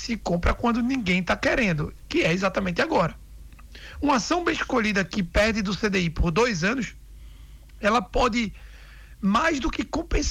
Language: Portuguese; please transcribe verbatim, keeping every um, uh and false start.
se compra quando ninguém está querendo, que é exatamente agora. Uma ação bem escolhida que perde do C D I por dois anos, ela pode mais do que compensar